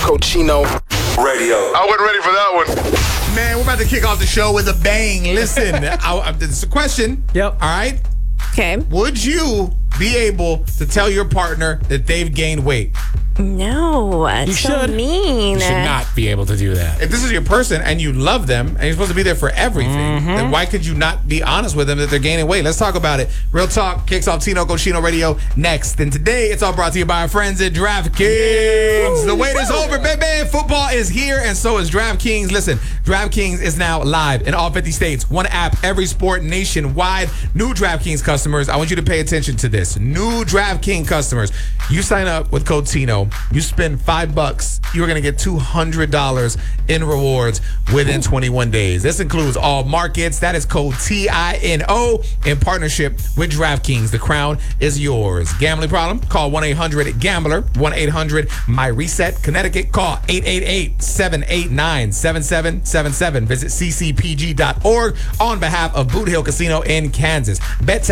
Cochino Radio. I wasn't ready for that one. Man, we're about to kick off the show with a bang. Listen, it's a question. Yep. All right. Okay. Would you be able to tell your partner that they've gained weight? No, it's so should. mean. You should not be able to do that. If this is your person and you love them and you're supposed to be there for everything, then why could you not be honest with them that they're gaining weight? Let's talk about it. Real Talk kicks off Tino Cochino Radio next. And today, it's all brought to you by our friends at DraftKings. The wait is over, baby. Football is here, and so is DraftKings. Listen, DraftKings is now live in all 50 states. One app, every sport nationwide. New DraftKings customers, I want you to pay attention to this. New DraftKings customers, you sign up with code Tino. You spend $5, you're going to get $200 in rewards within 21 days. This includes all markets. That is code TINO in partnership with DraftKings. The crown is yours. Gambling problem? Call 1-800-GAMBLER, 1-800-MY-RESET. Connecticut, call 888-789-7777. Visit ccpg.org on behalf of Boot Hill Casino in Kansas. Bet